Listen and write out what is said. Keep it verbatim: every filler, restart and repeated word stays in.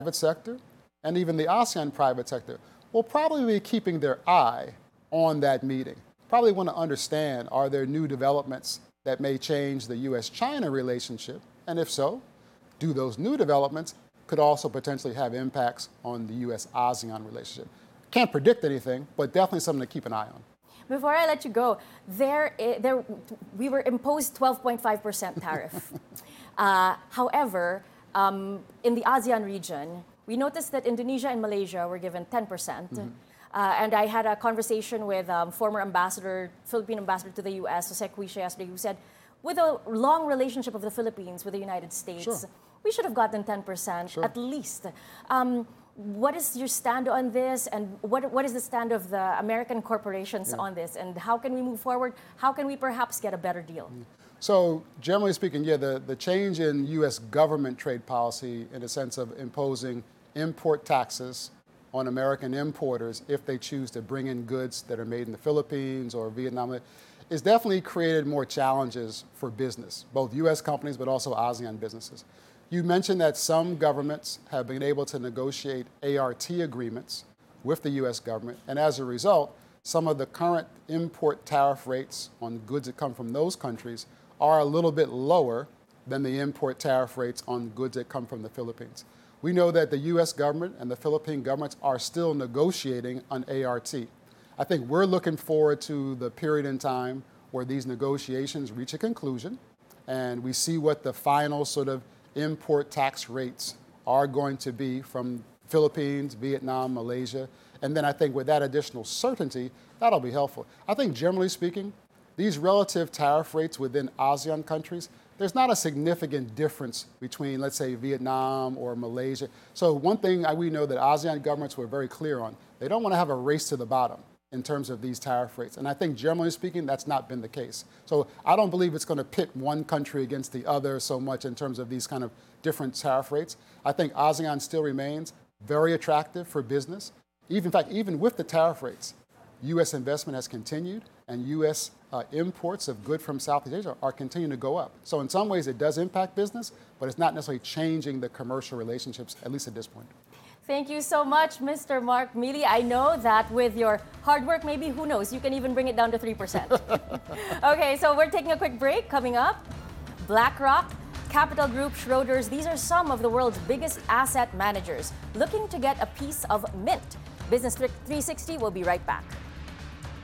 private sector and even the ASEAN private sector will probably be keeping their eye on that meeting. Probably want to understand, are there new developments that may change the U S China relationship? And if so, do those new developments could also potentially have impacts on the U S ASEAN relationship? Can't predict anything, but definitely something to keep an eye on. Before I let you go, there, there, we were imposed twelve point five percent tariff. uh, however, um, in the ASEAN region, we noticed that Indonesia and Malaysia were given ten percent. Mm-hmm. Uh, and I had a conversation with um, former ambassador, Philippine ambassador to the U S, Jose Cuiche, yesterday, who said, with a long relationship of the Philippines with the United States, sure. we should have gotten ten percent sure. at least. Um, what is your stand on this, and what, what is the stand of the American corporations yeah. on this, and how can we move forward? How can we perhaps get a better deal? So generally speaking, yeah, the, the change in U S government trade policy in the sense of imposing import taxes on American importers if they choose to bring in goods that are made in the Philippines or Vietnam, is definitely created more challenges for business, both U S companies but also ASEAN businesses. You mentioned that some governments have been able to negotiate A R T agreements with the U S government, and as a result, some of the current import tariff rates on goods that come from those countries are a little bit lower than the import tariff rates on goods that come from the Philippines. We know that the U S government and the Philippine governments are still negotiating on A R T. I think we're looking forward to the period in time where these negotiations reach a conclusion and we see what the final sort of import tax rates are going to be from Philippines, Vietnam, Malaysia. And then I think with that additional certainty, that'll be helpful. I think generally speaking, these relative tariff rates within ASEAN countries, there's not a significant difference between, let's say, Vietnam or Malaysia. So one thing we know that ASEAN governments were very clear on, they don't want to have a race to the bottom in terms of these tariff rates. And I think generally speaking, that's not been the case. So I don't believe it's going to pit one country against the other so much in terms of these kind of different tariff rates. I think ASEAN still remains very attractive for business. Even, in fact, even with the tariff rates, U S investment has continued, and U S uh, imports of goods from Southeast Asia are continuing to go up. So in some ways, it does impact business, but it's not necessarily changing the commercial relationships, at least at this point. Thank you so much, Mister Mark Milley. I know that with your hard work, maybe, who knows, you can even bring it down to three percent. Okay, so we're taking a quick break. Coming up, BlackRock, Capital Group, Schroders, these are some of the world's biggest asset managers looking to get a piece of Mint. Business three sixty will be right back.